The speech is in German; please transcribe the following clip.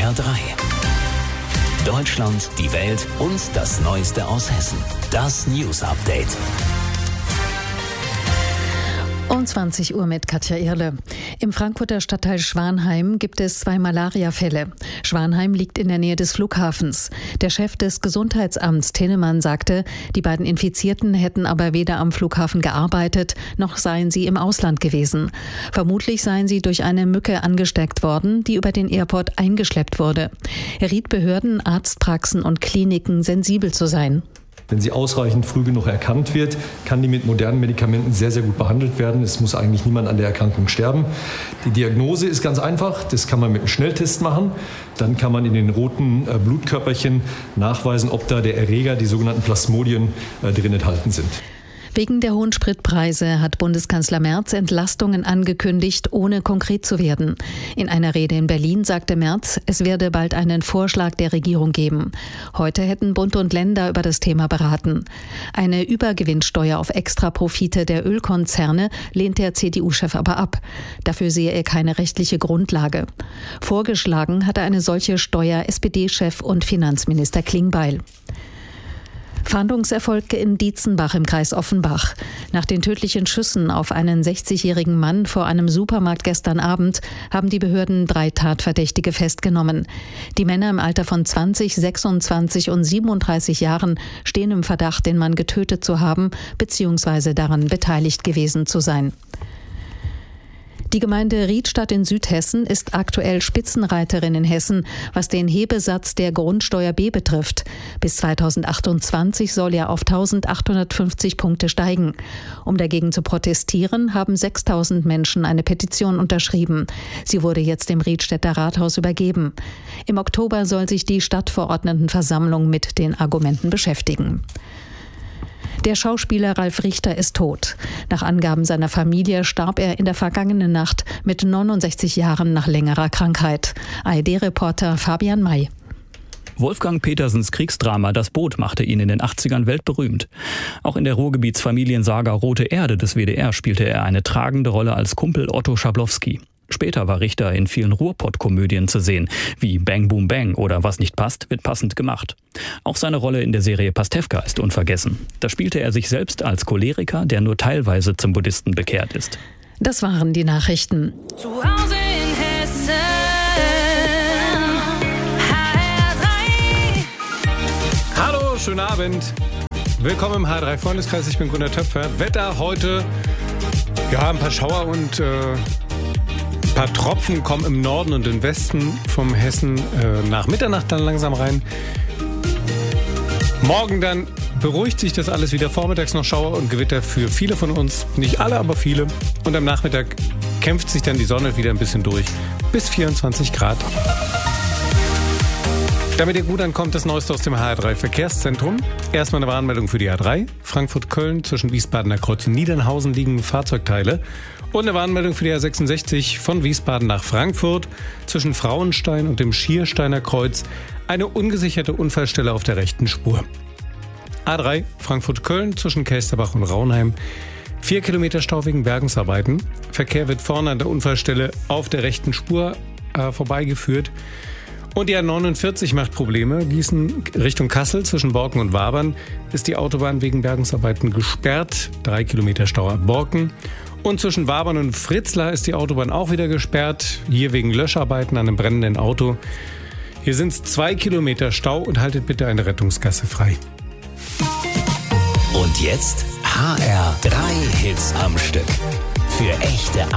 HR3. Deutschland, die Welt und das Neueste aus Hessen. Das News Update. Um 20 Uhr mit Katja Irle. Im Frankfurter Stadtteil Schwanheim gibt es 2 Malariafälle. Schwanheim liegt in der Nähe des Flughafens. Der Chef des Gesundheitsamts Tennemann sagte, die beiden Infizierten hätten aber weder am Flughafen gearbeitet, noch seien sie im Ausland gewesen. Vermutlich seien sie durch eine Mücke angesteckt worden, die über den Airport eingeschleppt wurde. Er riet Behörden, Arztpraxen und Kliniken, sensibel zu sein. Wenn sie ausreichend früh genug erkannt wird, kann die mit modernen Medikamenten sehr, sehr gut behandelt werden. Es muss eigentlich niemand an der Erkrankung sterben. Die Diagnose ist ganz einfach. Das kann man mit einem Schnelltest machen. Dann kann man in den roten Blutkörperchen nachweisen, ob da der Erreger, die sogenannten Plasmodien, drin enthalten sind. Wegen der hohen Spritpreise hat Bundeskanzler Merz Entlastungen angekündigt, ohne konkret zu werden. In einer Rede in Berlin sagte Merz, es werde bald einen Vorschlag der Regierung geben. Heute hätten Bund und Länder über das Thema beraten. Eine Übergewinnsteuer auf Extraprofite der Ölkonzerne lehnt der CDU-Chef aber ab. Dafür sehe er keine rechtliche Grundlage. Vorgeschlagen hatte eine solche Steuer SPD-Chef und Finanzminister Klingbeil. Fahndungserfolg in Dietzenbach im Kreis Offenbach. Nach den tödlichen Schüssen auf einen 60-jährigen Mann vor einem Supermarkt gestern Abend haben die Behörden 3 Tatverdächtige festgenommen. Die Männer im Alter von 20, 26 und 37 Jahren stehen im Verdacht, den Mann getötet zu haben bzw. daran beteiligt gewesen zu sein. Die Gemeinde Riedstadt in Südhessen ist aktuell Spitzenreiterin in Hessen, was den Hebesatz der Grundsteuer B betrifft. Bis 2028 soll er auf 1.850 Punkte steigen. Um dagegen zu protestieren, haben 6.000 Menschen eine Petition unterschrieben. Sie wurde jetzt dem Riedstädter Rathaus übergeben. Im Oktober soll sich die Stadtverordnetenversammlung mit den Argumenten beschäftigen. Der Schauspieler Ralf Richter ist tot. Nach Angaben seiner Familie starb er in der vergangenen Nacht mit 69 Jahren nach längerer Krankheit. ARD-Reporter Fabian May. Wolfgang Petersens Kriegsdrama Das Boot machte ihn in den 80ern weltberühmt. Auch in der Ruhrgebietsfamiliensaga Rote Erde des WDR spielte er eine tragende Rolle als Kumpel Otto Schablowski. Später war Richter in vielen Ruhrpott-Komödien zu sehen, wie Bang Boom Bang oder Was nicht passt, wird passend gemacht. Auch seine Rolle in der Serie Pastewka ist unvergessen. Da spielte er sich selbst als Choleriker, der nur teilweise zum Buddhisten bekehrt ist. Das waren die Nachrichten. Zu Hause in Hessen, HR3. Hallo, schönen Abend. Willkommen im HR3-Freundeskreis, ich bin Gunnar Töpfer. Wetter heute, ja, ein paar Schauer und ein paar Tropfen kommen im Norden und im Westen vom Hessen nach Mitternacht dann langsam rein. Morgen dann beruhigt sich das alles wieder. Vormittags noch Schauer und Gewitter für viele von uns. Nicht alle, aber viele. Und am Nachmittag kämpft sich dann die Sonne wieder ein bisschen durch. Bis 24 Grad. Damit ihr gut ankommt, das Neueste aus dem HR3 Verkehrszentrum. Erstmal eine Warnmeldung für die A3. Frankfurt-Köln zwischen Wiesbadener Kreuz und Niedernhausen liegen Fahrzeugteile. Und eine Warnmeldung für die A66 von Wiesbaden nach Frankfurt zwischen Frauenstein und dem Schiersteiner Kreuz. Eine ungesicherte Unfallstelle auf der rechten Spur. A3 Frankfurt-Köln zwischen Kelsterbach und Raunheim. 4 Kilometer Stau wegen Bergungsarbeiten. Verkehr wird vorne an der Unfallstelle auf der rechten Spur vorbeigeführt. Und die A49 macht Probleme. Gießen Richtung Kassel zwischen Borken und Wabern ist die Autobahn wegen Bergungsarbeiten gesperrt. 3 Kilometer Stau ab Borken. Und zwischen Wabern und Fritzlar ist die Autobahn auch wieder gesperrt. Hier wegen Löscharbeiten an einem brennenden Auto. Hier sind es 2 Kilometer Stau und haltet bitte eine Rettungsgasse frei. Und jetzt HR3 Hits am Stück. Für echte